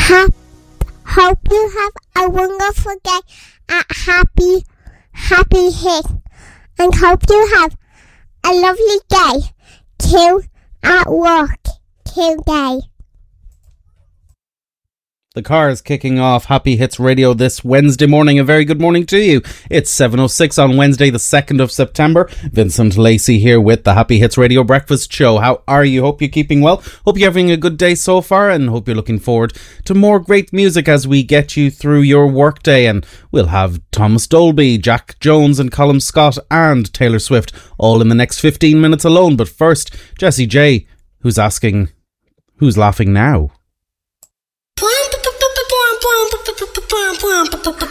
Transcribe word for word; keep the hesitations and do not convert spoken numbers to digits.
ha- hope you have a wonderful day at Happy, Happy Hit. And hope you have a lovely day too at work today. The car is kicking off Happy Hits Radio this Wednesday morning. A very good morning to you. It's seven oh six on Wednesday, the second of September. Vincent Lacey here with the Happy Hits Radio Breakfast Show. How are you? Hope you're keeping well. Hope you're having a good day so far, and hope you're looking forward to more great music as we get you through your workday. And we'll have Thomas Dolby, Jack Jones and Colin Scott and Taylor Swift all in the next fifteen minutes alone. But first, Jessie J, who's asking, who's laughing now?